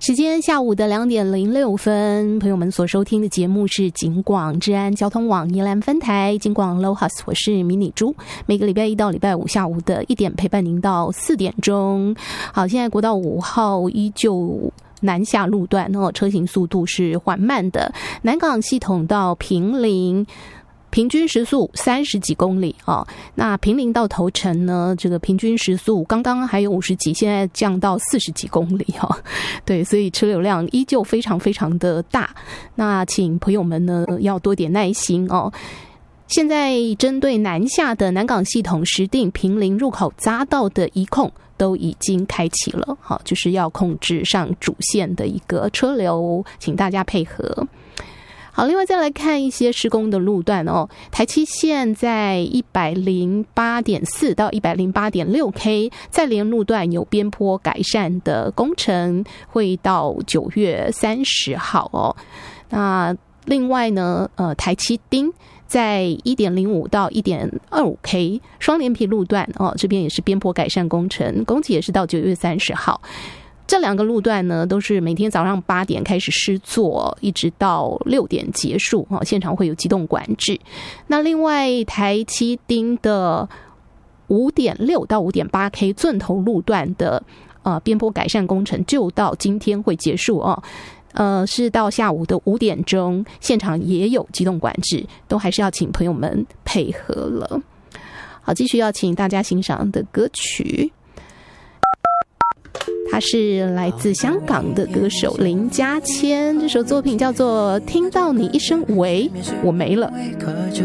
时间下午的2点06分，朋友们所收听的节目是警广治安交通网宜兰分台警广 Lohas， 我是迷你猪，每个礼拜一到礼拜五下午的1点陪伴您到4点钟。好，现在国道5号依旧南下路段车行速度是缓慢的，南港系统到坪林平均时速30几公里那坪林到头城呢，这个平均时速刚刚还有50几，现在降到40几公里对，所以车流量依旧非常非常的大。那请朋友们呢要多点耐心现在针对南下的南港系统石碇坪林入口匝道的移控都已经开启了就是要控制上主线的一个车流，请大家配合。好，另外再来看一些施工的路段台七线在 108.4 到 108.6K 在连路段有边坡改善的工程，会到9月30号那另外呢台七丁在 1.05 到 1.25K 双连皮路段这边也是边坡改善工程，工期也是到9月30号。这2个路段呢都是每天早上8点开始施作，一直到6点结束现场会有机动管制。那另外台七丁的 5.6 到 5.8K 钻头路段的边坡改善工程就到今天会结束是到下午的5点钟，现场也有机动管制，都还是要请朋友们配合了。好，继续要请大家欣赏的歌曲，他是来自香港的歌手林家谦，这首作品叫做《听到你一声喂我没了》。